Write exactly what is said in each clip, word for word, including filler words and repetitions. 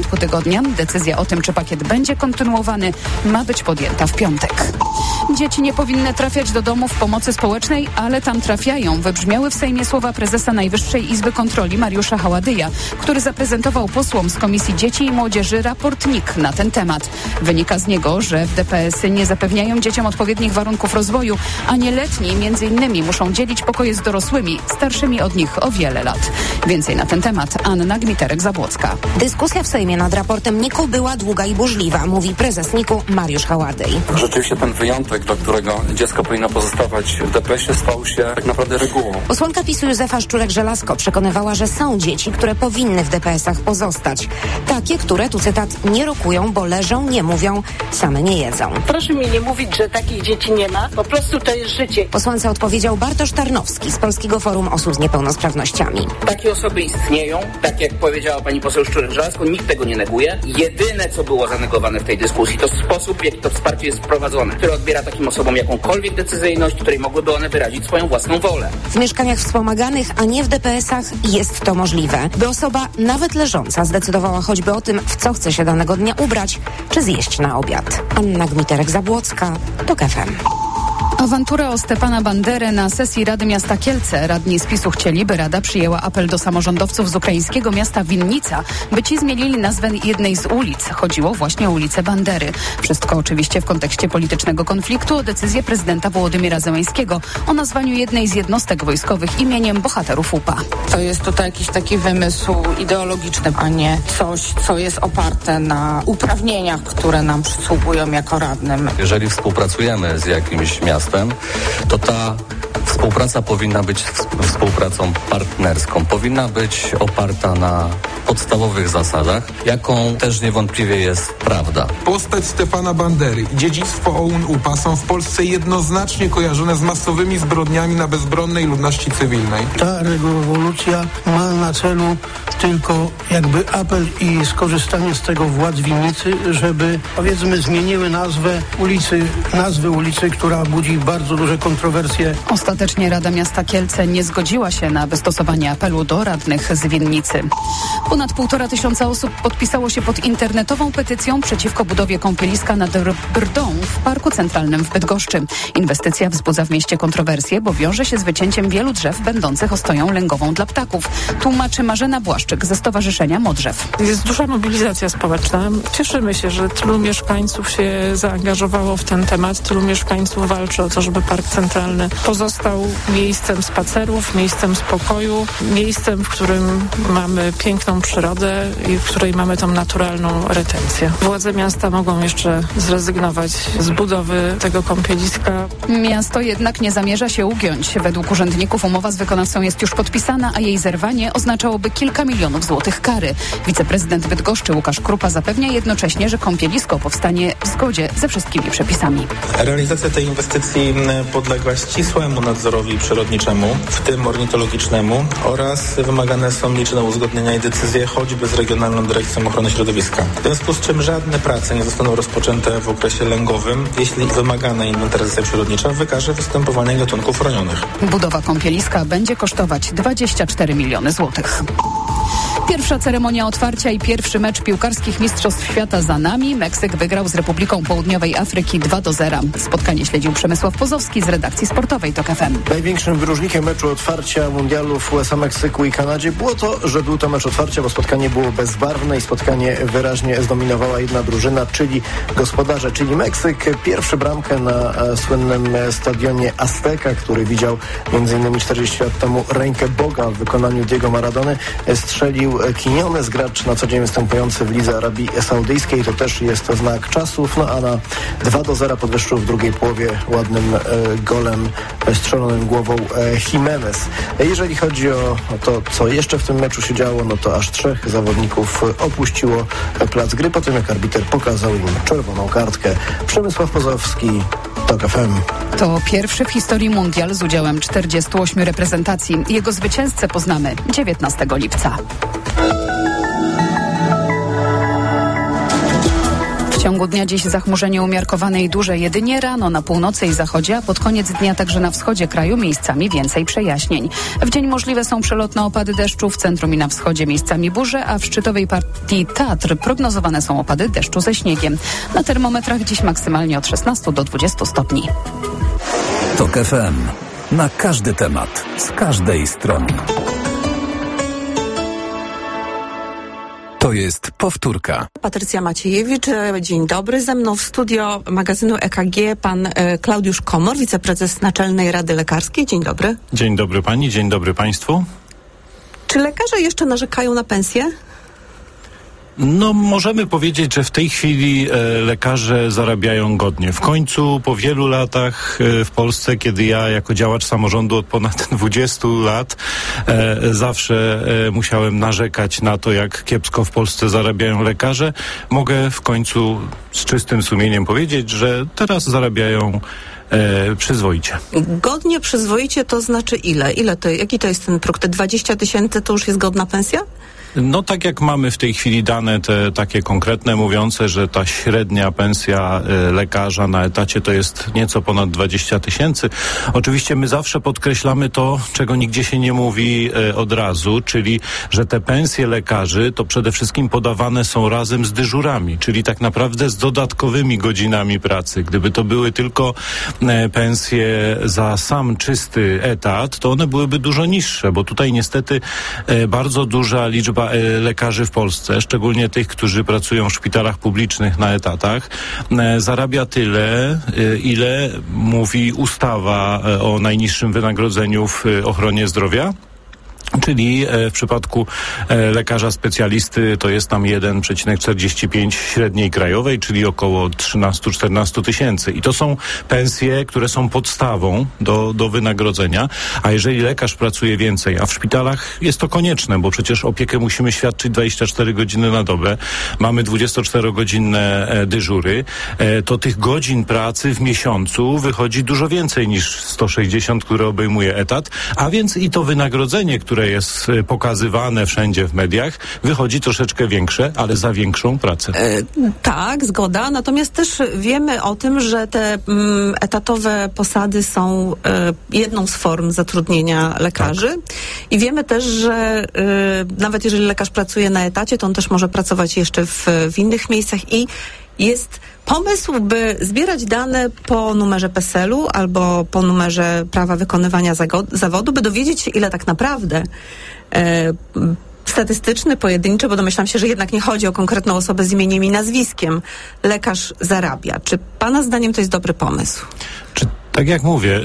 początku tygodnia. Decyzja o tym, czy pakiet będzie kontynuowany, ma być podjęta w piątek. Dzieci nie powinny trafiać do domów pomocy społecznej, ale tam trafiają. Wybrzmiały w Sejmie słowa prezesa Najwyższej Izby Kontroli Mariusza Haładyja, który zaprezentował posłom z Komisji Dzieci i Młodzieży raport N I K na ten temat. Wynika z niego, że w D P S-y nie zapewniają dzieciom odpowiednich warunków rozwoju, a nieletni między innymi muszą dzielić pokoje z dorosłymi, starszymi od nich o wiele lat. Więcej na ten temat Anna Gmiterek-Zabłocka. Dyskusja w Sejmie nad raportem N I K-u była długa i burzliwa, mówi prezes N I K-u Mariusz Haładyj. Rzeczywiście ten wyjątek, dla którego dziecko powinno pozostawać w D P S-ie, stał się tak naprawdę regułą. Posłanka PiSu Józefa Szczurek-Żelazko przekonywała, że są dzieci, które powinny w D P S-ach pozostać. Takie, które, tu cytat, nie rokują, bo leżą, nie mówią, same nie jedzą. Proszę mi nie mówić, że takich dzieci nie ma. Po prostu to jest życie. Posłance odpowiedział Bartosz Tarnowski z Polskiego Forum Osób z Niepełnosprawnościami. Takie osoby istnieją, tak jak powiedziała pani poseł Szczurek-Żelazko, nikt tego nie neguje. Jedyne, co było zanegowane w tej dyskusji, to sposób, w jaki to wsparcie jest wprowadzone, które odbiera takim osobom jakąkolwiek decyzyjność, której mogłyby one wyrazić swoją własną wolę. W mieszkaniach wspomaganych, a nie w D P S-ach jest to możliwe, by osoba nawet leżąca zdecydowała choćby o tym, w co chce się danego dnia ubrać, czy zjeść na obiad. Anna Gmiterek-Zabłocka, TOK F M. Awantura o Stepana Banderę na sesji Rady Miasta Kielce. Radni z PiSu chcieli, by Rada przyjęła apel do samorządowców z ukraińskiego miasta Winnica, by ci zmienili nazwę jednej z ulic. Chodziło właśnie o ulicę Bandery. Wszystko oczywiście w kontekście politycznego konfliktu o decyzję prezydenta Wołodymyra Zełenskiego o nazwaniu jednej z jednostek wojskowych imieniem bohaterów U P A. To jest tutaj jakiś taki wymysł ideologiczny, a nie coś, co jest oparte na uprawnieniach, które nam przysługują jako radnym. Jeżeli współpracujemy z jakimś miastem, to ta współpraca powinna być współpracą partnerską, powinna być oparta na podstawowych zasadach, jaką też niewątpliwie jest prawda. Postać Stepana Bandery i dziedzictwo O U N U P A są w Polsce jednoznacznie kojarzone z masowymi zbrodniami na bezbronnej ludności cywilnej. Ta rewolucja ma na celu tylko jakby apel i skorzystanie z tego władz Winnicy, żeby powiedzmy zmieniły nazwę ulicy, nazwy ulicy, która budzi bardzo duże kontrowersje. Ostatecznie Rada Miasta Kielce nie zgodziła się na wystosowanie apelu do radnych z Winnicy. Ponad półtora tysiąca osób podpisało się pod internetową petycją przeciwko budowie kąpieliska nad Brdą w Parku Centralnym w Bydgoszczy. Inwestycja wzbudza w mieście kontrowersje, bo wiąże się z wycięciem wielu drzew będących ostoją lęgową dla ptaków. Tłumaczy Marzena Błaszczyk ze Stowarzyszenia Modrzew. Jest duża mobilizacja społeczna. Cieszymy się, że tylu mieszkańców się zaangażowało w ten temat, tylu mieszkańców walczy o to, żeby Park Centralny pozostał miejscem spacerów, miejscem spokoju, miejscem, w którym mamy piękną przyrodę i w której mamy tą naturalną retencję. Władze miasta mogą jeszcze zrezygnować z budowy tego kąpieliska. Miasto jednak nie zamierza się ugiąć. Według urzędników umowa z wykonawcą jest już podpisana, a jej zerwanie oznaczałoby kilka milionów złotych kary. Wiceprezydent Bydgoszczy Łukasz Krupa zapewnia jednocześnie, że kąpielisko powstanie w zgodzie ze wszystkimi przepisami. Realizacja tej inwestycji podlega ścisłemu nadzorowi przyrodniczemu, w tym ornitologicznemu, oraz wymagane są liczne uzgodnienia i decyzje choćby z Regionalną Dyrekcją Ochrony Środowiska. W związku z czym żadne prace nie zostaną rozpoczęte w okresie lęgowym, jeśli wymagana inwentaryzacja przyrodnicza wykaże występowanie gatunków chronionych. Budowa kąpieliska będzie kosztować dwadzieścia cztery miliony złotych. Pierwsza ceremonia otwarcia i pierwszy mecz piłkarskich Mistrzostw Świata za nami. Meksyk wygrał z Republiką Południowej Afryki dwa do zera. Spotkanie śledził Przemysław Pozowski z redakcji sportowej TOK F M. Największym wyróżnikiem meczu otwarcia mundialu w U S A, Meksyku i Kanadzie było to, że był to mecz otwarcia, bo spotkanie było bezbarwne i spotkanie wyraźnie zdominowała jedna drużyna, czyli gospodarze, czyli Meksyk. Pierwszy bramkę na e, słynnym stadionie Azteca, który widział między innymi czterdzieści lat temu rękę Boga w wykonaniu Diego Maradony, strzelił Quiñones, gracz na co dzień występujący w lidze Arabii Saudyjskiej. To też jest znak czasów. No a na dwa do zera podwyższył w drugiej połowie ładnym e, golem strzelonym głową e, Jimenez. Jeżeli chodzi o to, co jeszcze w tym meczu się działo, no to aż trzech zawodników opuściło plac gry po tym, jak arbiter pokazał im czerwoną kartkę. Przemysław Pozowski, TOK F M. To pierwszy w historii mundial z udziałem czterdziestu ośmiu reprezentacji. Jego zwycięzcę poznamy dziewiętnastego lipca. ciągu dnia dziś zachmurzenie umiarkowane i duże jedynie rano na północy i zachodzie, a pod koniec dnia także na wschodzie kraju miejscami więcej przejaśnień. W dzień możliwe są przelotne opady deszczu w centrum i na wschodzie miejscami burze, a w szczytowej partii Tatr prognozowane są opady deszczu ze śniegiem. Na termometrach dziś maksymalnie od szesnastu do dwudziestu stopni. TOK F M. Na każdy temat, z każdej strony. To jest powtórka. Patrycja Maciejewicz, dzień dobry. Ze mną w studio magazynu E K G pan Klaudiusz Komor, wiceprezes Naczelnej Rady Lekarskiej. Dzień dobry. Dzień dobry pani, dzień dobry państwu. Czy lekarze jeszcze narzekają na pensję? No, możemy powiedzieć, że w tej chwili e, lekarze zarabiają godnie. W końcu, po wielu latach e, w Polsce, kiedy ja jako działacz samorządu od ponad dwudziestu lat e, zawsze e, musiałem narzekać na to, jak kiepsko w Polsce zarabiają lekarze, mogę w końcu z czystym sumieniem powiedzieć, że teraz zarabiają E, przyzwoicie. Godnie, przyzwoicie to znaczy ile? Ile to, jaki to jest ten próg? Te dwadzieścia tysięcy to już jest godna pensja? No tak jak mamy w tej chwili dane te takie konkretne mówiące, że ta średnia pensja y, lekarza na etacie to jest nieco ponad dwadzieścia tysięcy. Oczywiście my zawsze podkreślamy to, czego nigdzie się nie mówi y, od razu, czyli że te pensje lekarzy to przede wszystkim podawane są razem z dyżurami, czyli tak naprawdę z dodatkowymi godzinami pracy. Gdyby to były tylko y, pensje za sam czysty etat, to one byłyby dużo niższe, bo tutaj niestety y, bardzo duża liczba lekarzy w Polsce, szczególnie tych, którzy pracują w szpitalach publicznych na etatach, zarabia tyle, ile mówi ustawa o najniższym wynagrodzeniu w ochronie zdrowia. Czyli w przypadku lekarza specjalisty to jest tam jeden przecinek czterdzieści pięć średniej krajowej, czyli około trzynaście do czternastu tysięcy. I to są pensje, które są podstawą do, do wynagrodzenia. A jeżeli lekarz pracuje więcej, a w szpitalach jest to konieczne, bo przecież opiekę musimy świadczyć dwadzieścia cztery godziny na dobę, mamy dwudziestoczterogodzinne dyżury, to tych godzin pracy w miesiącu wychodzi dużo więcej niż sto sześćdziesiąt, które obejmuje etat, a więc i to wynagrodzenie, które które jest pokazywane wszędzie w mediach, wychodzi troszeczkę większe, ale za większą pracę. E, tak, zgoda. Natomiast też wiemy o tym, że te mm, etatowe posady są e, jedną z form zatrudnienia lekarzy. Tak. I wiemy też, że e, nawet jeżeli lekarz pracuje na etacie, to on też może pracować jeszcze w, w innych miejscach i jest pomysł, by zbierać dane po numerze P E S E L-u albo po numerze prawa wykonywania zawodu, by dowiedzieć się, ile tak naprawdę e, statystyczny, pojedynczy, bo domyślam się, że jednak nie chodzi o konkretną osobę z imieniem i nazwiskiem, lekarz zarabia. Czy pana zdaniem to jest dobry pomysł? Czy tak jak mówię,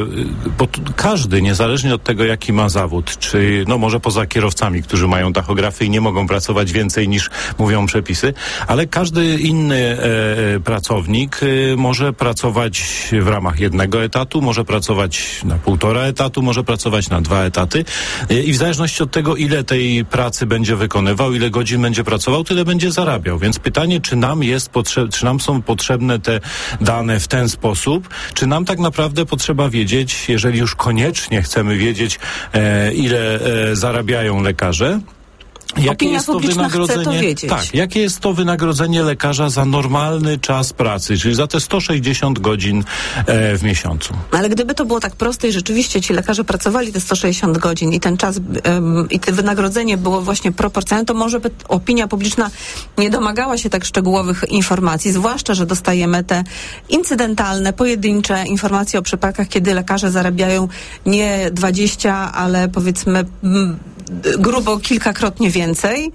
bo każdy, niezależnie od tego, jaki ma zawód, czy no może poza kierowcami, którzy mają tachografy i nie mogą pracować więcej niż mówią przepisy, ale każdy inny e, pracownik e, może pracować w ramach jednego etatu, może pracować na półtora etatu, może pracować na dwa etaty e, i w zależności od tego, ile tej pracy będzie wykonywał, ile godzin będzie pracował, tyle będzie zarabiał. Więc pytanie, czy nam jest potrze- czy nam są potrzebne te dane w ten sposób, czy nam tak naprawdę potrzeba wiedzieć, jeżeli już koniecznie chcemy wiedzieć, e, ile e, zarabiają lekarze, jakie Opinia jest to publiczna wynagrodzenie? chce to wiedzieć. Tak, jakie jest to wynagrodzenie lekarza za normalny czas pracy, czyli za te sto sześćdziesiąt godzin e, w miesiącu. Ale gdyby to było tak proste i rzeczywiście ci lekarze pracowali te sto sześćdziesiąt godzin i ten czas um, i to wynagrodzenie było właśnie proporcjonalne, to może by opinia publiczna nie domagała się tak szczegółowych informacji, zwłaszcza, że dostajemy te incydentalne, pojedyncze informacje o przypadkach, kiedy lekarze zarabiają nie dwadzieścia, ale powiedzmy m, grubo kilkakrotnie więcej,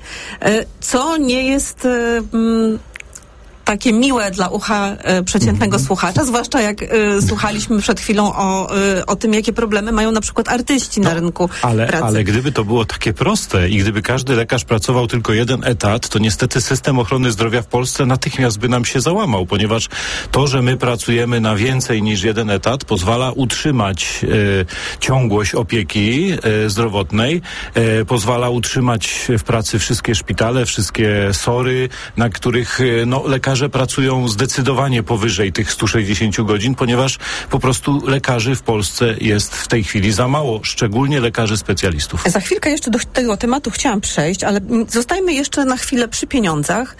co nie jest m, takie miłe dla ucha e, przeciętnego mm-hmm. słuchacza, zwłaszcza jak e, słuchaliśmy przed chwilą o, e, o tym, jakie problemy mają na przykład artyści no, na rynku ale, pracy. Ale gdyby to było takie proste i gdyby każdy lekarz pracował tylko jeden etat, to niestety system ochrony zdrowia w Polsce natychmiast by nam się załamał, ponieważ to, że my pracujemy na więcej niż jeden etat, pozwala utrzymać e, ciągłość opieki e, zdrowotnej, e, pozwala utrzymać w pracy wszystkie szpitale, wszystkie sory, na których e, no, lekarze lekarze pracują zdecydowanie powyżej tych stu sześćdziesięciu godzin, ponieważ po prostu lekarzy w Polsce jest w tej chwili za mało, szczególnie lekarzy specjalistów. Za chwilkę jeszcze do tego tematu chciałam przejść, ale zostajmy jeszcze na chwilę przy pieniądzach,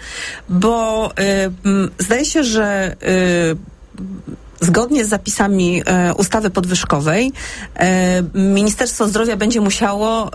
bo y, zdaje się, że y, zgodnie z zapisami e, ustawy podwyżkowej e, Ministerstwo Zdrowia będzie musiało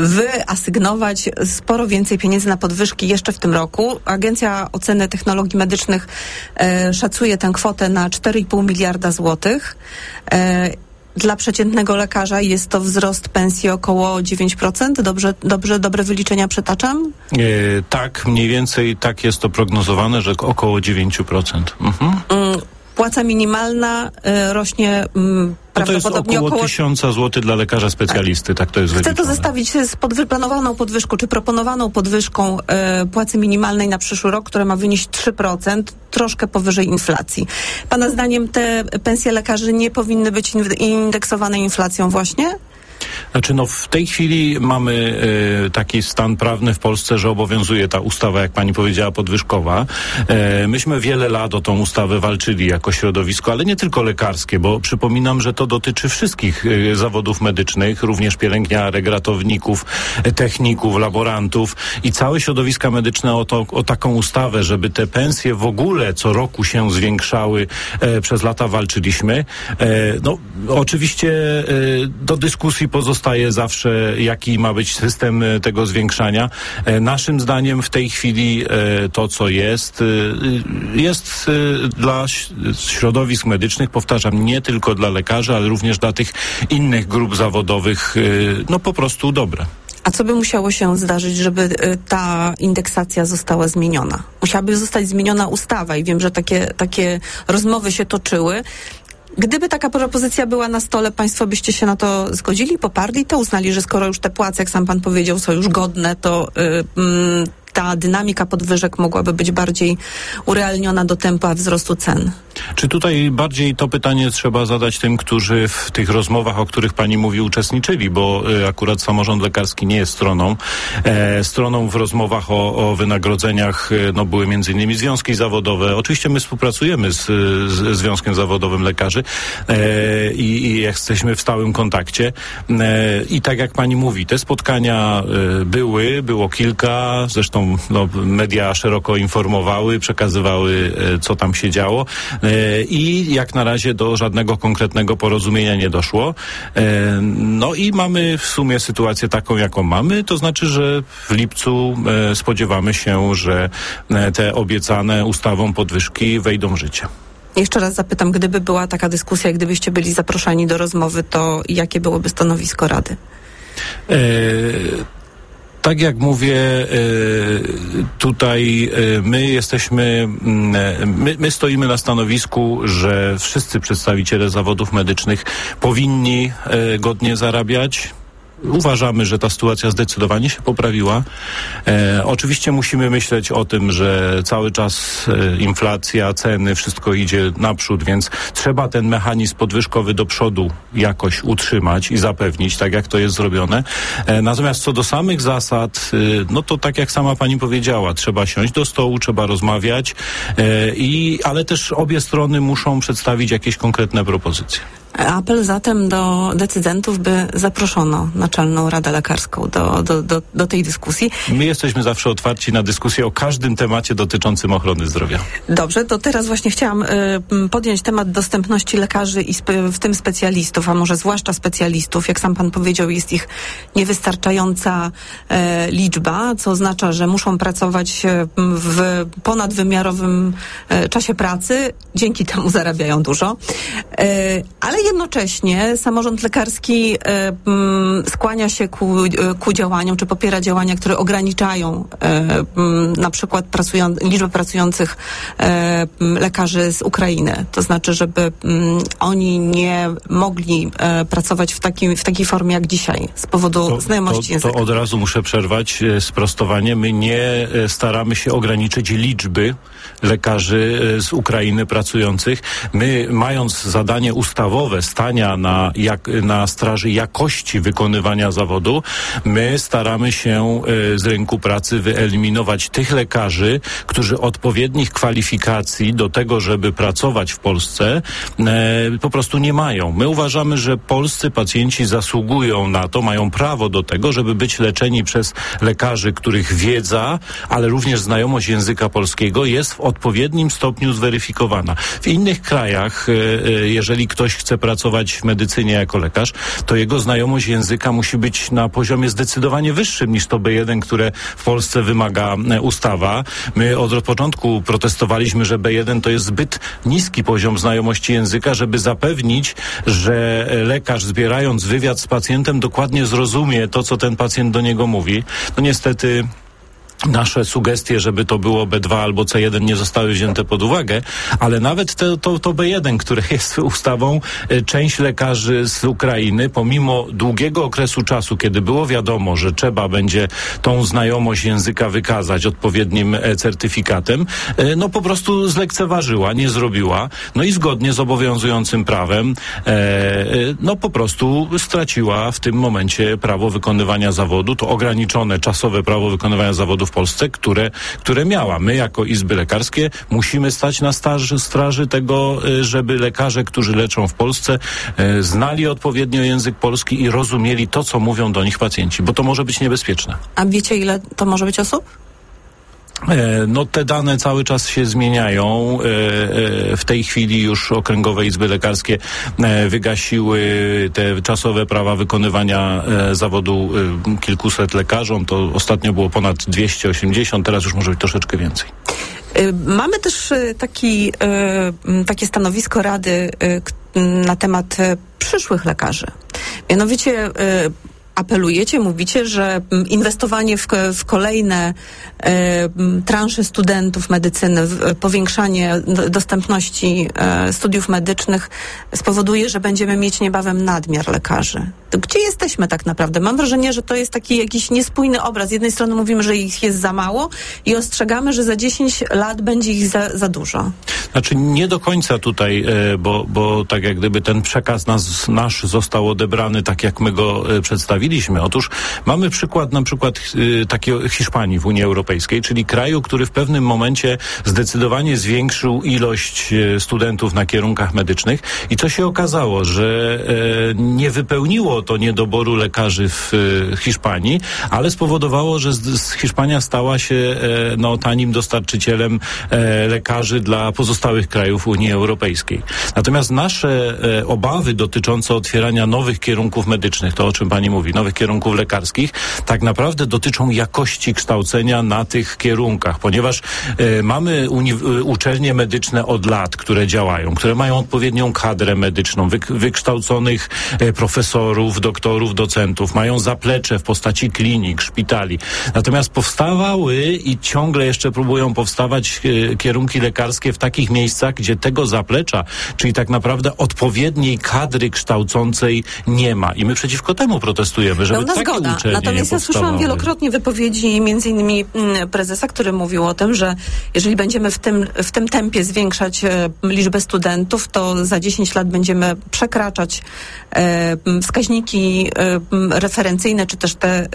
wyasygnować sporo więcej pieniędzy na podwyżki jeszcze w tym roku. Agencja Oceny Technologii Medycznych e, szacuje tę kwotę na cztery i pół miliarda złotych. E, Dla przeciętnego lekarza jest to wzrost pensji około dziewięć procent. Dobrze, dobrze, dobre wyliczenia przytaczam? E, tak, mniej więcej tak jest to prognozowane, że około dziewięć procent. Mhm. Mm. Płaca minimalna y, rośnie mm, prawdopodobnie to jest około około tysiąca złotych dla lekarza specjalisty, tak to jest wyliczone. Chcę to zestawić z podwy- planowaną podwyżką, czy proponowaną podwyżką y, płacy minimalnej na przyszły rok, która ma wynieść trzy procent, troszkę powyżej inflacji. Pana zdaniem te pensje lekarzy nie powinny być indeksowane inflacją właśnie? Znaczy, no w tej chwili mamy e, taki stan prawny w Polsce, że obowiązuje ta ustawa, jak pani powiedziała, podwyżkowa. E, myśmy wiele lat o tą ustawę walczyli jako środowisko, ale nie tylko lekarskie, bo przypominam, że to dotyczy wszystkich e, zawodów medycznych, również pielęgniarek, ratowników, e, techników, laborantów i całe środowiska medyczne o, to, o taką ustawę, żeby te pensje w ogóle co roku się zwiększały. E, przez lata walczyliśmy. E, no, oczywiście e, do dyskusji pozostaje zawsze, jaki ma być system tego zwiększania. E, naszym zdaniem w tej chwili e, to, co jest, e, jest e, dla środowisk medycznych, powtarzam, nie tylko dla lekarzy, ale również dla tych innych grup zawodowych, e, no po prostu dobre. A co by musiało się zdarzyć, żeby y, ta indeksacja została zmieniona? Musiałaby zostać zmieniona ustawa i wiem, że takie, takie rozmowy się toczyły. Gdyby taka propozycja była na stole, państwo byście się na to zgodzili, poparli to, uznali, że skoro już te płace, jak sam pan powiedział, są już godne, to y, y, ta dynamika podwyżek mogłaby być bardziej urealniona do tempa wzrostu cen. Czy tutaj bardziej to pytanie trzeba zadać tym, którzy w tych rozmowach, o których pani mówi, uczestniczyli, bo y, akurat samorząd lekarski nie jest stroną. E, stroną w rozmowach o, o wynagrodzeniach y, no, były między innymi związki zawodowe. Oczywiście my współpracujemy z, z Związkiem Zawodowym Lekarzy e, i, i jesteśmy w stałym kontakcie. E, I tak jak pani mówi, te spotkania y, były, było kilka, zresztą no, media szeroko informowały, przekazywały, e, co tam się działo. I jak na razie do żadnego konkretnego porozumienia nie doszło. No i mamy w sumie sytuację taką, jaką mamy, to znaczy, że w lipcu spodziewamy się, że te obiecane ustawą podwyżki wejdą w życie. Jeszcze raz zapytam, gdyby była taka dyskusja, gdybyście byli zaproszeni do rozmowy, to jakie byłoby stanowisko Rady? E- Tak jak mówię, tutaj my jesteśmy, my, my stoimy na stanowisku, że wszyscy przedstawiciele zawodów medycznych powinni godnie zarabiać. Uważamy, że ta sytuacja zdecydowanie się poprawiła. E, oczywiście musimy myśleć o tym, że cały czas e, inflacja, ceny, wszystko idzie naprzód, więc trzeba ten mechanizm podwyżkowy do przodu jakoś utrzymać i zapewnić, tak jak to jest zrobione. E, natomiast co do samych zasad, e, no to tak jak sama pani powiedziała, trzeba siąść do stołu, trzeba rozmawiać, e, i, ale też obie strony muszą przedstawić jakieś konkretne propozycje. Apel zatem do decydentów, by zaproszono Naczelną Radę Lekarską do, do, do, do tej dyskusji. My jesteśmy zawsze otwarci na dyskusję o każdym temacie dotyczącym ochrony zdrowia. Dobrze, to teraz właśnie chciałam y, podjąć temat dostępności lekarzy i spe, w tym specjalistów, a może zwłaszcza specjalistów. Jak sam pan powiedział, jest ich niewystarczająca e, liczba, co oznacza, że muszą pracować w ponadwymiarowym e, czasie pracy. Dzięki temu zarabiają dużo. E, ale jednocześnie samorząd lekarski e, m, skłania się ku, ku działaniom, czy popiera działania, które ograniczają e, m, na przykład pracują, liczbę pracujących e, m, lekarzy z Ukrainy. To znaczy, żeby m, oni nie mogli e, pracować w, takim, w takiej formie jak dzisiaj, z powodu to, znajomości to, języka. To od razu muszę przerwać e, sprostowanie. My nie e, staramy się ograniczyć liczby lekarzy e, z Ukrainy pracujących. My, mając zadanie ustawowe zawodowe stania na, jak, na straży jakości wykonywania zawodu, my staramy się y, z rynku pracy wyeliminować tych lekarzy, którzy odpowiednich kwalifikacji do tego, żeby pracować w Polsce, y, po prostu nie mają. My uważamy, że polscy pacjenci zasługują na to, mają prawo do tego, żeby być leczeni przez lekarzy, których wiedza, ale również znajomość języka polskiego jest w odpowiednim stopniu zweryfikowana. W innych krajach, jeżeli ktoś chce pracować w medycynie jako lekarz, to jego znajomość języka musi być na poziomie zdecydowanie wyższym niż to B jeden, które w Polsce wymaga ustawa. My od początku protestowaliśmy, że B jeden to jest zbyt niski poziom znajomości języka, żeby zapewnić, że lekarz, zbierając wywiad z pacjentem, dokładnie zrozumie to, co ten pacjent do niego mówi. No niestety nasze sugestie, żeby to było B dwa albo C jeden, nie zostały wzięte pod uwagę, ale nawet te, to, to B jeden, które jest ustawą, część lekarzy z Ukrainy, pomimo długiego okresu czasu, kiedy było wiadomo, że trzeba będzie tą znajomość języka wykazać odpowiednim certyfikatem, no po prostu zlekceważyła, nie zrobiła, no i zgodnie z obowiązującym prawem, no po prostu straciła w tym momencie prawo wykonywania zawodu, to ograniczone czasowe prawo wykonywania zawodu w Polsce, które, które miała. My jako Izby Lekarskie musimy stać na straży, straży tego, żeby lekarze, którzy leczą w Polsce, e, znali odpowiednio język polski i rozumieli to, co mówią do nich pacjenci, bo to może być niebezpieczne. A wiecie, ile to może być osób? No te dane cały czas się zmieniają. W tej chwili już okręgowe izby lekarskie wygasiły te czasowe prawa wykonywania zawodu kilkuset lekarzom. To ostatnio było ponad dwieście osiemdziesiąt, teraz już może być troszeczkę więcej. Mamy też taki, takie stanowisko Rady na temat przyszłych lekarzy. Mianowicie apelujecie, mówicie, że inwestowanie w, w kolejne e, transze studentów medycyny, w, powiększanie do, dostępności e, studiów medycznych spowoduje, że będziemy mieć niebawem nadmiar lekarzy. To gdzie jesteśmy tak naprawdę? Mam wrażenie, że to jest taki jakiś niespójny obraz. Z jednej strony mówimy, że ich jest za mało i ostrzegamy, że za dziesięć lat będzie ich za, za dużo. Znaczy nie do końca tutaj, e, bo, bo tak jak gdyby ten przekaz nas, nasz został odebrany tak, jak my go e, przedstawiliśmy. Otóż mamy przykład na przykład y, takiej Hiszpanii w Unii Europejskiej, czyli kraju, który w pewnym momencie zdecydowanie zwiększył ilość y, studentów na kierunkach medycznych i co się okazało, że y, nie wypełniło to niedoboru lekarzy w y, Hiszpanii, ale spowodowało, że z, z Hiszpania stała się y, no, tanim dostarczycielem y, lekarzy dla pozostałych krajów Unii Europejskiej. Natomiast nasze y, obawy dotyczące otwierania nowych kierunków medycznych, to o czym pani mówi, nowych kierunków lekarskich, tak naprawdę dotyczą jakości kształcenia na tych kierunkach, ponieważ e, mamy uni- uczelnie medyczne od lat, które działają, które mają odpowiednią kadrę medyczną, wy- wykształconych e, profesorów, doktorów, docentów, mają zaplecze w postaci klinik, szpitali. Natomiast powstawały i ciągle jeszcze próbują powstawać e, kierunki lekarskie w takich miejscach, gdzie tego zaplecza, czyli tak naprawdę odpowiedniej kadry kształcącej nie ma. I my przeciwko temu protestujemy. Żeby Pełna takie zgoda. Natomiast ja słyszałam wielokrotnie wypowiedzi między innymi prezesa, który mówił o tym, że jeżeli będziemy w tym, w tym tempie zwiększać e, liczbę studentów, to za dziesięć lat będziemy przekraczać e, wskaźniki e, referencyjne, czy też te e,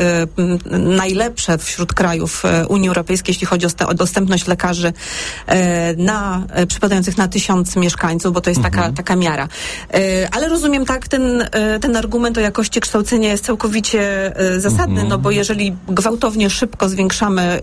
najlepsze wśród krajów Unii Europejskiej, jeśli chodzi o, st- o dostępność lekarzy e, na, e, przypadających na tysiąc mieszkańców, bo to jest mhm. taka, taka miara. E, ale rozumiem tak, ten, e, ten argument o jakości kształcenia jest całkowicie e, zasadny, mm-hmm. no bo jeżeli gwałtownie szybko zwiększamy e,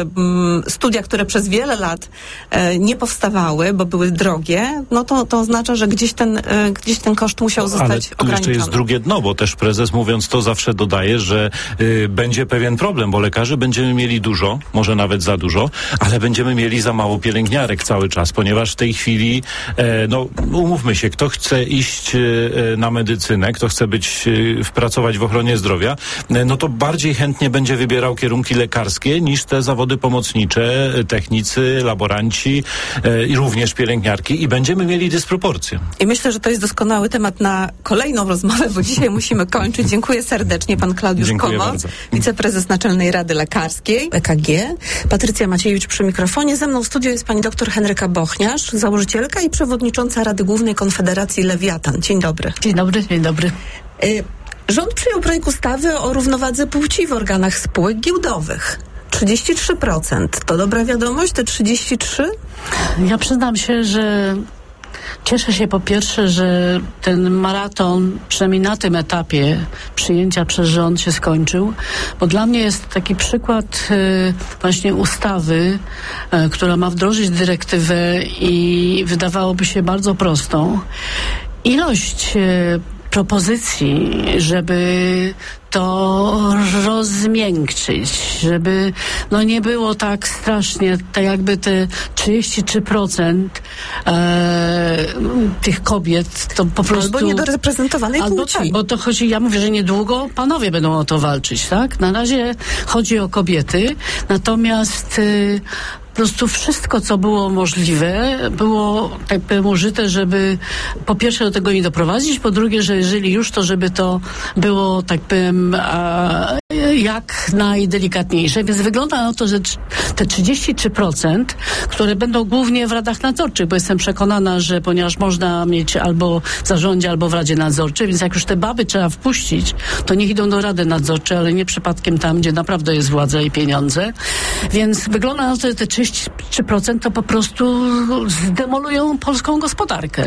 m, studia, które przez wiele lat e, nie powstawały, bo były drogie, no to, to oznacza, że gdzieś ten, e, gdzieś ten koszt musiał zostać Ale tu ograniczony. jeszcze jest drugie dno, bo też prezes mówiąc to zawsze dodaje, że y, będzie pewien problem, bo lekarzy będziemy mieli dużo, może nawet za dużo, ale będziemy mieli za mało pielęgniarek cały czas, ponieważ w tej chwili, e, no umówmy się, kto chce iść e, na medycynę, kto chce być, e, pracować w ochronie ochronie zdrowia, no to bardziej chętnie będzie wybierał kierunki lekarskie niż te zawody pomocnicze, technicy, laboranci e, i również pielęgniarki i będziemy mieli dysproporcje. I myślę, że to jest doskonały temat na kolejną rozmowę, bo dzisiaj musimy kończyć. Dziękuję serdecznie. Pan Klaudiusz Dziękuję Komo, bardzo. wiceprezes Naczelnej Rady Lekarskiej E K G. Patrycja Maciejewicz przy mikrofonie. Ze mną w studiu jest pani doktor Henryka Bochniarz, założycielka i przewodnicząca Rady Głównej Konfederacji Lewiatan. Dzień dobry. Dzień dobry, dzień dobry. Y- Rząd przyjął projekt ustawy o równowadze płci w organach spółek giełdowych. trzydzieści trzy procent. To dobra wiadomość, te trzydzieści trzy procent? Ja przyznam się, że cieszę się po pierwsze, że ten maraton, przynajmniej na tym etapie przyjęcia przez rząd się skończył, bo dla mnie jest taki przykład y, właśnie ustawy, y, która ma wdrożyć dyrektywę i wydawałoby się bardzo prostą. Ilość y, propozycji, żeby to rozmiękczyć, żeby no nie było tak strasznie, tak jakby te trzydzieści trzy procent e, tych kobiet to po prostu... Albo niedoreprezentowanej albo płci. Tak, bo to chodzi, ja mówię, że niedługo panowie będą o to walczyć, tak? Na razie chodzi o kobiety, natomiast y, po prostu wszystko, co było możliwe, było tak powiem użyte, żeby po pierwsze do tego nie doprowadzić, po drugie, że jeżeli już, to żeby to było tak powiem a, jak najdelikatniejsze. Więc wygląda na to, że te trzydzieści trzy procent, które będą głównie w radach nadzorczych, bo jestem przekonana, że ponieważ można mieć albo w zarządzie, albo w radzie nadzorczej, więc jak już te baby trzeba wpuścić, to niech idą do rady nadzorczej, ale nie przypadkiem tam, gdzie naprawdę jest władza i pieniądze. Więc wygląda na to, że te trzydzieści trzy procent to po prostu zdemolują polską gospodarkę.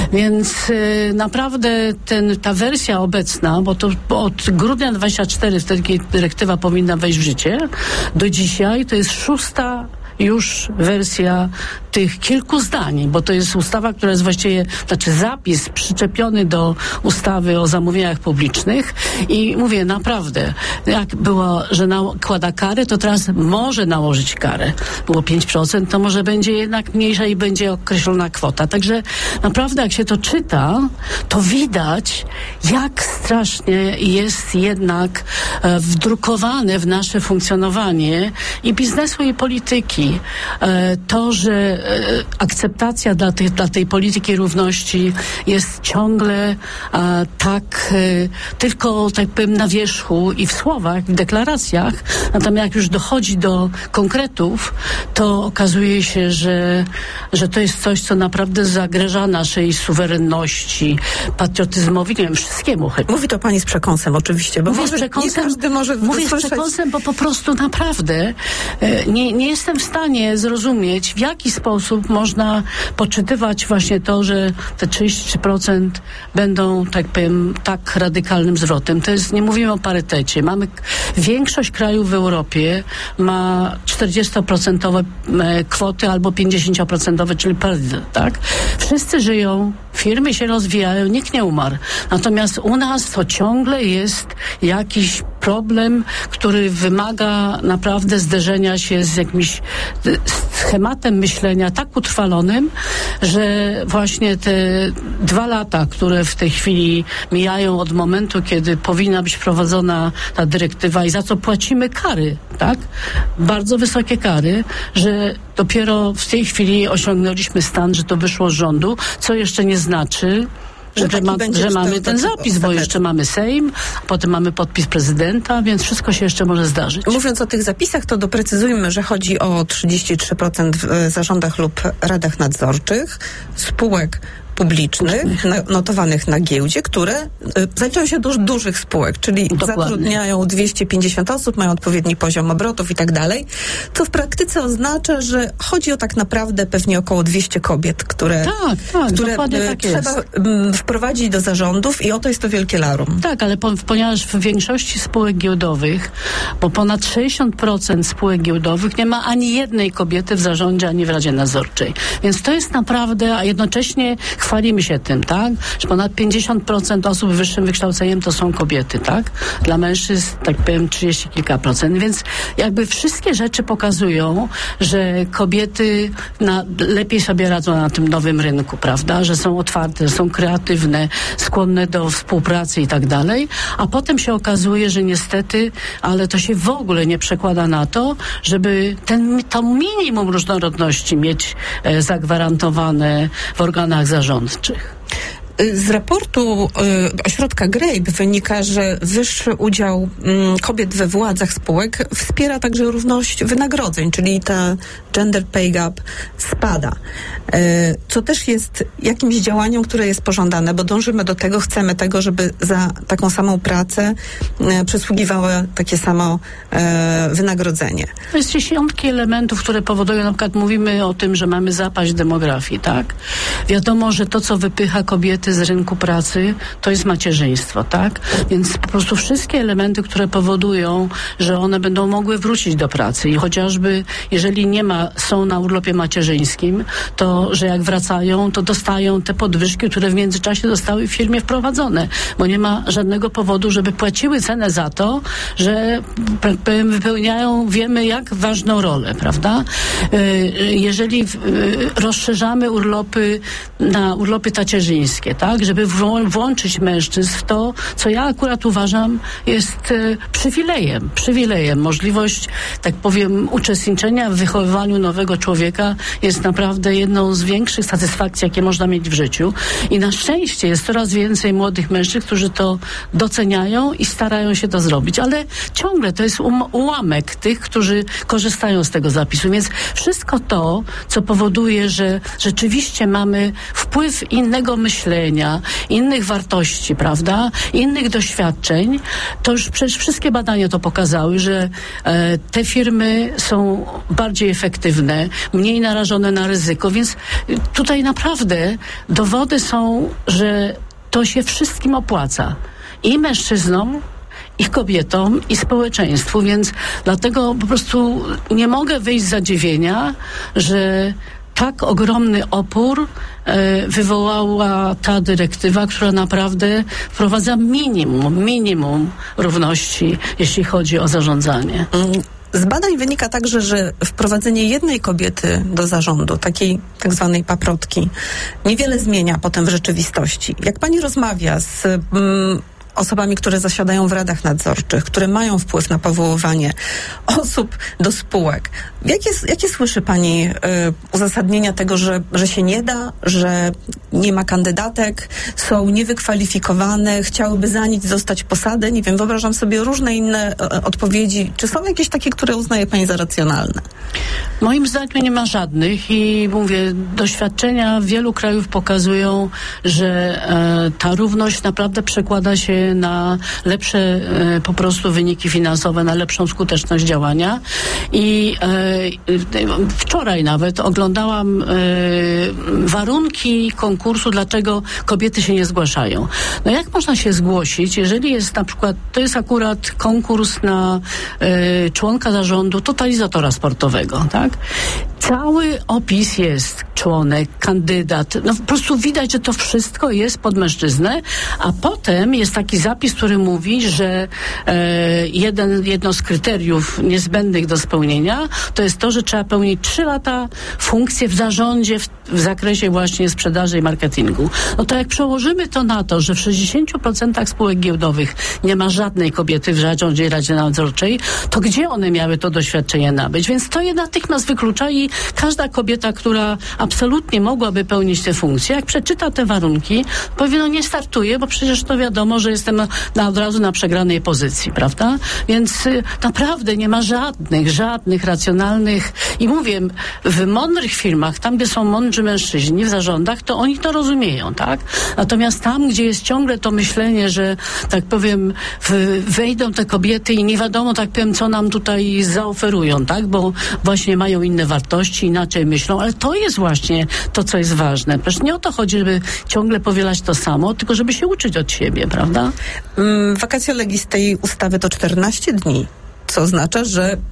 Więc y, naprawdę ten, ta wersja obecna, bo to od grudnia dwudziestego czwartego wtedy, kiedy dyrektywa powinna wejść w życie, do dzisiaj to jest szósta już wersja tych kilku zdań, bo to jest ustawa, która jest właściwie, znaczy zapis przyczepiony do ustawy o zamówieniach publicznych i mówię naprawdę, jak było, że nakłada karę, to teraz może nałożyć karę. Było pięć procent, to może będzie jednak mniejsza i będzie określona kwota. Także naprawdę jak się to czyta, to widać, jak strasznie jest jednak e, wdrukowane w nasze funkcjonowanie i biznesu, i polityki. E, to, że e, akceptacja dla, tych, dla tej polityki równości jest ciągle e, tak e, tylko, tak powiem, na wierzchu i w słowach, w deklaracjach, natomiast jak już dochodzi do konkretów, to okazuje się, że, że to jest coś, co naprawdę zagraża naszej suwerenności, patriotyzmowi, nie wiem, wszystkiemu chyba. Mówi to pani z przekąsem oczywiście, bo Mówię może z przekąsem, nie każdy może mówię usłyszeć. z przekąsem, bo po prostu naprawdę e, nie, nie jestem w stanie zrozumieć, w jaki sposób można poczytywać właśnie to, że te trzydzieści trzy procent będą, tak powiem, tak radykalnym zwrotem. To jest, nie mówimy o parytecie. Mamy, większość krajów w Europie ma czterdziestoprocentowe kwoty albo pięćdziesięcioprocentowe, czyli parytet, tak? Wszyscy żyją, firmy się rozwijają, nikt nie umarł. Natomiast u nas to ciągle jest jakiś problem, który wymaga naprawdę zderzenia się z jakimś schematem myślenia tak utrwalonym, że właśnie te dwa lata, które w tej chwili mijają od momentu, kiedy powinna być wprowadzona ta dyrektywa i za co płacimy kary, tak? Bardzo wysokie kary, że dopiero w tej chwili osiągnęliśmy stan, że to wyszło z rządu, co jeszcze nie znaczy, Że, że, ma, że mamy ten zapis, bo jeszcze mamy Sejm, potem mamy podpis prezydenta, więc wszystko się jeszcze może zdarzyć. Mówiąc o tych zapisach, to doprecyzujmy, że chodzi o trzydzieści trzy procent w zarządach lub radach nadzorczych spółek publicznych, na, notowanych na giełdzie, które y, zaliczają się do dużych spółek, czyli Dokładnie. zatrudniają dwieście pięćdziesiąt osób, mają odpowiedni poziom obrotów i tak dalej, co w praktyce oznacza, że chodzi o tak naprawdę pewnie około dwieście kobiet, które, tak, tak, które y, tak trzeba y, wprowadzić do zarządów i oto jest to wielkie larum. Tak, ale po, ponieważ w większości spółek giełdowych, bo ponad sześćdziesiąt procent spółek giełdowych nie ma ani jednej kobiety w zarządzie, ani w Radzie Nadzorczej. Więc to jest naprawdę, a jednocześnie chwalimy się tym, tak? Że ponad pięćdziesiąt procent osób z wyższym wykształceniem to są kobiety, tak? Dla mężczyzn, tak powiem, trzydzieści kilka procent. Więc jakby wszystkie rzeczy pokazują, że kobiety na, lepiej sobie radzą na tym nowym rynku, prawda? Że są otwarte, że są kreatywne, skłonne do współpracy i tak dalej. A potem się okazuje, że niestety, ale to się w ogóle nie przekłada na to, żeby ten, to minimum różnorodności mieć e, zagwarantowane w organach zarządczych. Z raportu y, ośrodka Grape wynika, że wyższy udział y, kobiet we władzach spółek wspiera także równość wynagrodzeń, czyli ta gender pay gap spada. Y, co też jest jakimś działaniem, które jest pożądane, bo dążymy do tego, chcemy tego, żeby za taką samą pracę y, przysługiwało takie samo y, wynagrodzenie. To jest dziesiątki elementów, które powodują, na przykład mówimy o tym, że mamy zapaść demografii, tak? Wiadomo, że to, co wypycha kobiety z rynku pracy, to jest macierzyństwo, tak? Więc po prostu wszystkie elementy, które powodują, że one będą mogły wrócić do pracy i chociażby jeżeli nie ma, są na urlopie macierzyńskim, to, że jak wracają, to dostają te podwyżki, które w międzyczasie zostały w firmie wprowadzone, bo nie ma żadnego powodu, żeby płaciły cenę za to, że wypełniają, wiemy jak ważną rolę, prawda? Jeżeli rozszerzamy urlopy na urlopy tacierzyńskie, tak, żeby włączyć mężczyzn w to, co ja akurat uważam jest e, przywilejem, przywilejem. Możliwość, tak powiem, uczestniczenia w wychowywaniu nowego człowieka jest naprawdę jedną z większych satysfakcji, jakie można mieć w życiu. I na szczęście jest coraz więcej młodych mężczyzn, którzy to doceniają i starają się to zrobić. Ale ciągle to jest um, ułamek tych, którzy korzystają z tego zapisu. Więc wszystko to, co powoduje, że rzeczywiście mamy wpływ innego myślenia, innych wartości, prawda, innych doświadczeń, to już przecież wszystkie badania to pokazały, że e, te firmy są bardziej efektywne, mniej narażone na ryzyko, więc tutaj naprawdę dowody są, że to się wszystkim opłaca. I mężczyznom, i kobietom, i społeczeństwu, więc dlatego po prostu nie mogę wyjść z zadziwienia, że tak ogromny opór e, wywołała ta dyrektywa, która naprawdę wprowadza minimum, minimum równości, jeśli chodzi o zarządzanie. Z badań wynika także, że wprowadzenie jednej kobiety do zarządu, takiej tak zwanej paprotki, niewiele zmienia potem w rzeczywistości. Jak pani rozmawia z mm, osobami, które zasiadają w radach nadzorczych, które mają wpływ na powoływanie osób do spółek. Jakie, jakie słyszy pani y, uzasadnienia tego, że, że się nie da, że nie ma kandydatek, są niewykwalifikowane, chciałyby za nic zostać posady? Nie wiem, wyobrażam sobie różne inne y, odpowiedzi. Czy są jakieś takie, które uznaje pani za racjonalne? Moim zdaniem nie ma żadnych i mówię, doświadczenia wielu krajów pokazują, że e, ta równość naprawdę przekłada się na lepsze e, po prostu wyniki finansowe, na lepszą skuteczność działania. I e, wczoraj nawet oglądałam e, warunki konkursu, dlaczego kobiety się nie zgłaszają. No jak można się zgłosić, jeżeli jest na przykład, to jest akurat konkurs na e, członka zarządu totalizatora sportowego, tak? Cały opis jest członek, kandydat. No po prostu widać, że to wszystko jest pod mężczyznę, a potem jest taki zapis, który mówi, że e, jeden, jedno z kryteriów niezbędnych do spełnienia to jest to, że trzeba pełnić trzy lata funkcję w zarządzie w, w zakresie właśnie sprzedaży i marketingu. No to jak przełożymy to na to, że w sześćdziesięciu procentach spółek giełdowych nie ma żadnej kobiety w zarządzie i radzie nadzorczej, to gdzie one miały to doświadczenie nabyć? Więc to je natychmiast wyklucza i każda kobieta, która absolutnie mogłaby pełnić te funkcje, jak przeczyta te warunki, powie, no nie startuje, bo przecież to wiadomo, że jestem na, na, od razu na przegranej pozycji, prawda? Więc y, naprawdę nie ma żadnych, żadnych racjonalnych i mówię, w mądrych firmach, tam gdzie są mądrzy mężczyźni w zarządach, to oni to rozumieją, tak? Natomiast tam, gdzie jest ciągle to myślenie, że tak powiem, w, wejdą te kobiety i nie wiadomo, tak powiem, co nam tutaj zaoferują, tak? Bo właśnie mają inne wartości, inaczej myślą, ale to jest właśnie to, co jest ważne. Przecież nie o to chodzi, żeby ciągle powielać to samo, tylko żeby się uczyć od siebie, prawda? Mm, vacatio legis tej ustawy to czternaście dni, co oznacza, że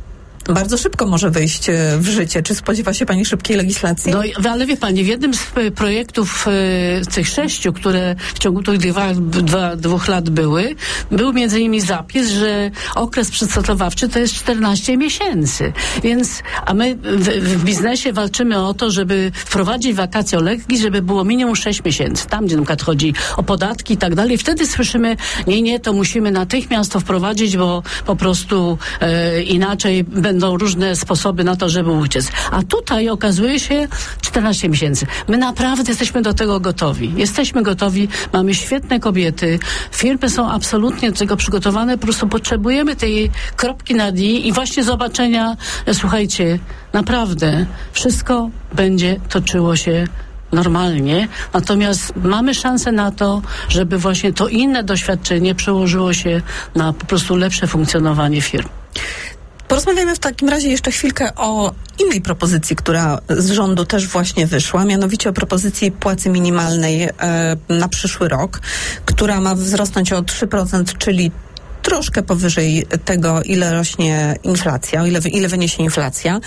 bardzo szybko może wejść w życie. Czy spodziewa się pani szybkiej legislacji? No, ale wie pani, w jednym z projektów e, tych sześciu, które w ciągu tych dwa, dwa, dwóch lat były, był między innymi zapis, że okres przygotowawczy to jest czternaście miesięcy. Więc, a my w, w biznesie walczymy o to, żeby wprowadzić vacatio legis, żeby było minimum sześć miesięcy. Tam, gdzie na przykład chodzi o podatki i tak dalej. Wtedy słyszymy, nie, nie, to musimy natychmiast to wprowadzić, bo po prostu e, inaczej będą różne sposoby na to, żeby uciec. A tutaj okazuje się czternaście miesięcy. My naprawdę jesteśmy do tego gotowi. Jesteśmy gotowi, mamy świetne kobiety, firmy są absolutnie do tego przygotowane, po prostu potrzebujemy tej kropki nad i i właśnie zobaczenia, słuchajcie, naprawdę wszystko będzie toczyło się normalnie, natomiast mamy szansę na to, żeby właśnie to inne doświadczenie przełożyło się na po prostu lepsze funkcjonowanie firm. Porozmawiamy w takim razie jeszcze chwilkę o innej propozycji, która z rządu też właśnie wyszła, mianowicie o propozycji płacy minimalnej e, na przyszły rok, która ma wzrosnąć o trzy procent, czyli troszkę powyżej tego, ile rośnie inflacja, o ile, ile wyniesie inflacja.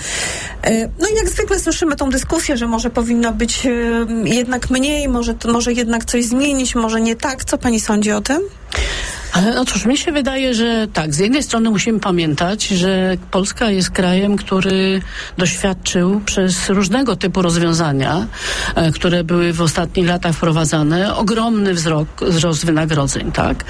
No i jak zwykle słyszymy tą dyskusję, że może powinno być jednak mniej, może, może jednak coś zmienić, może nie tak. Co pani sądzi o tym? Ale otóż mi się wydaje, że tak, z jednej strony musimy pamiętać, że Polska jest krajem, który doświadczył przez różnego typu rozwiązania, e, które były w ostatnich latach wprowadzane, ogromny wzrok, wzrost wynagrodzeń, tak?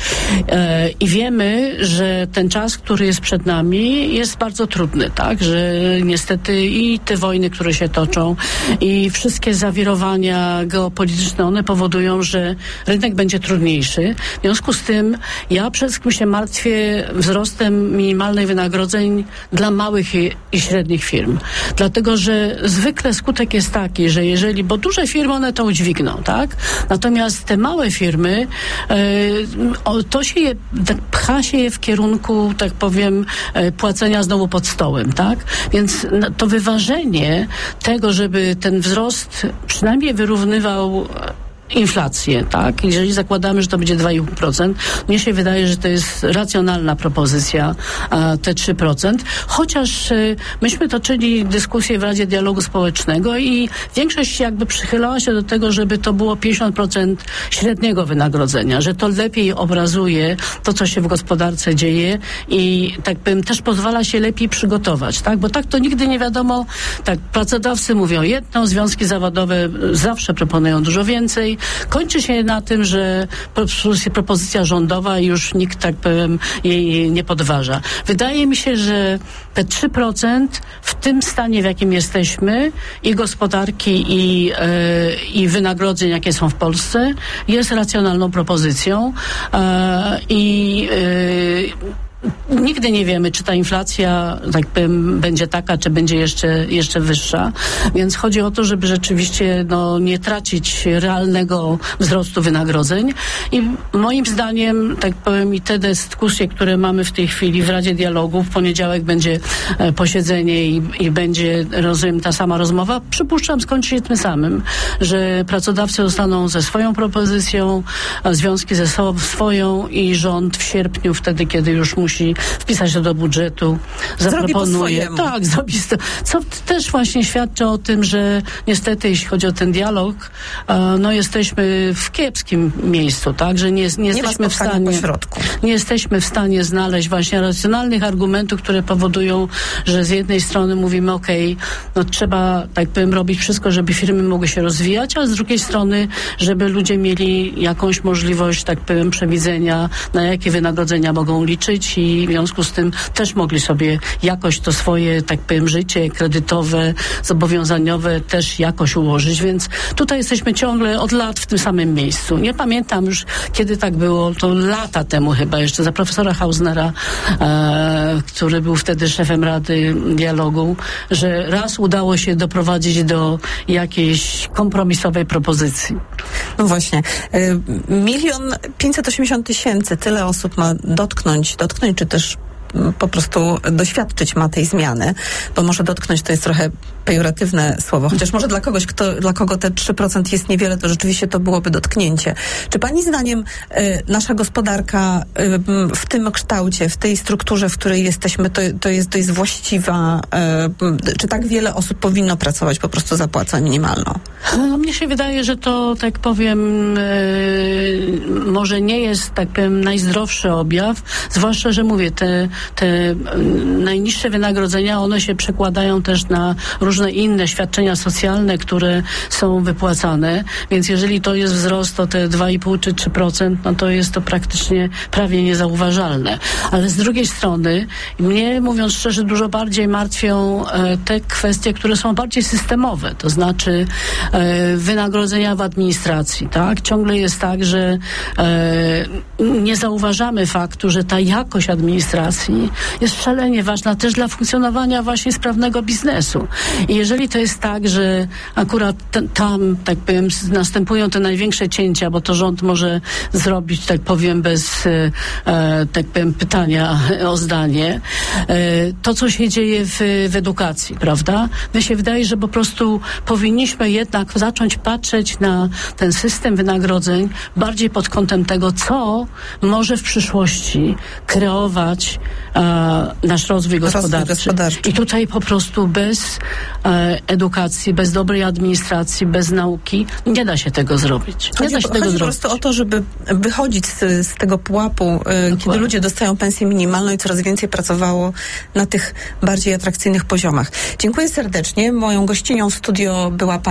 E, I wiemy, że ten czas, który jest przed nami, jest bardzo trudny, tak? Że niestety i te wojny, które się toczą, i wszystkie zawirowania geopolityczne, one powodują, że rynek będzie trudniejszy. W związku z tym ja przede wszystkim się martwię wzrostem minimalnych wynagrodzeń dla małych i, i średnich firm. Dlatego, że zwykle skutek jest taki, że jeżeli, bo duże firmy one to udźwigną, tak? Natomiast te małe firmy, e, o, to się je, tak, pcha się je w kierunku, tak powiem, e, płacenia znowu pod stołem, tak? Więc no, to wyważenie tego, żeby ten wzrost przynajmniej wyrównywał inflację, tak? Jeżeli zakładamy, że to będzie dwa i pół procent, mnie się wydaje, że to jest racjonalna propozycja, a, te trzy procent. Chociaż y, myśmy toczyli dyskusję w Radzie Dialogu Społecznego i większość jakby przychylała się do tego, żeby to było pięćdziesiąt procent średniego wynagrodzenia, że to lepiej obrazuje to, co się w gospodarce dzieje i tak powiem, też pozwala się lepiej przygotować, tak? Bo tak to nigdy nie wiadomo, tak, pracodawcy mówią jedno, związki zawodowe zawsze proponują dużo więcej. Kończy się na tym, że propozycja rządowa i już nikt, tak powiem, jej nie podważa. Wydaje mi się, że te trzy procent w tym stanie, w jakim jesteśmy, i gospodarki, i, yy, i wynagrodzeń, jakie są w Polsce, jest racjonalną propozycją. Yy, I yy, Nigdy nie wiemy, czy ta inflacja, tak powiem, będzie taka, czy będzie jeszcze, jeszcze wyższa. Więc chodzi o to, żeby rzeczywiście no, nie tracić realnego wzrostu wynagrodzeń. I moim zdaniem, tak powiem, i te dyskusje, które mamy w tej chwili w Radzie Dialogu, w poniedziałek będzie e, posiedzenie i, i będzie, rozumiem, ta sama rozmowa. Przypuszczam, skończy się tym samym, że pracodawcy zostaną ze swoją propozycją, a związki ze so, swoją i rząd w sierpniu, wtedy, kiedy już musi musi wpisać to do budżetu, zaproponuje. Tak, zrobi to. Co też właśnie świadczy o tym, że niestety, jeśli chodzi o ten dialog, no jesteśmy w kiepskim miejscu, tak, że nie, nie, nie jesteśmy w stanie nie jesteśmy w stanie znaleźć właśnie racjonalnych argumentów, które powodują, że z jednej strony mówimy, okej, okay, no trzeba, tak powiem, robić wszystko, żeby firmy mogły się rozwijać, a z drugiej strony, żeby ludzie mieli jakąś możliwość, tak powiem, przewidzenia, na jakie wynagrodzenia mogą liczyć i w związku z tym też mogli sobie jakoś to swoje, tak powiem, życie kredytowe, zobowiązaniowe też jakoś ułożyć, więc tutaj jesteśmy ciągle od lat w tym samym miejscu. Nie pamiętam już, kiedy tak było, to lata temu chyba jeszcze za profesora Hausnera, e, który był wtedy szefem Rady Dialogu, że raz udało się doprowadzić do jakiejś kompromisowej propozycji. No właśnie. Milion pięćset osiemdziesiąt tysięcy, tyle osób ma dotknąć, dotknąć, czy też po prostu doświadczyć ma tej zmiany, bo może dotknąć to jest trochę pejoratywne słowo, chociaż może dla kogoś, kto, dla kogo te trzy procent jest niewiele, to rzeczywiście to byłoby dotknięcie. Czy pani zdaniem y, nasza gospodarka y, w tym kształcie, w tej strukturze, w której jesteśmy, to, to, jest, to jest właściwa? Y, czy tak wiele osób powinno pracować po prostu za płacę minimalną? No, mnie się wydaje, że to, tak powiem, y, może nie jest, tak powiem, najzdrowszy objaw, zwłaszcza, że mówię, te, te y, najniższe wynagrodzenia, one się przekładają też na różne inne świadczenia socjalne, które są wypłacane, więc jeżeli to jest wzrost o te dwa i pół czy trzy procent, no to jest to praktycznie prawie niezauważalne. Ale z drugiej strony, mnie, mówiąc szczerze, dużo bardziej martwią e, te kwestie, które są bardziej systemowe, to znaczy e, wynagrodzenia w administracji, tak? Ciągle jest tak, że e, nie zauważamy faktu, że ta jakość administracji jest szalenie ważna też dla funkcjonowania właśnie sprawnego biznesu. I jeżeli to jest tak, że akurat t- tam, tak powiem, następują te największe cięcia, bo to rząd może zrobić, tak powiem, bez, e, tak powiem, pytania o zdanie, e, to, co się dzieje w, w edukacji, prawda? Mnie się wydaje, że po prostu powinniśmy jednak zacząć patrzeć na ten system wynagrodzeń bardziej pod kątem tego, co może w przyszłości kreować e, nasz rozwój gospodarczy. rozwój gospodarczy. I tutaj po prostu bez e, edukacji, bez dobrej administracji, bez nauki nie da się tego zrobić. Nie chodzi, da się tego chodzi zrobić. po prostu o to, żeby wychodzić z, z tego pułapu, e, kiedy ludzie dostają pensję minimalną i coraz więcej pracowało na tych bardziej atrakcyjnych poziomach. Dziękuję serdecznie. Moją gościnią w studio była pani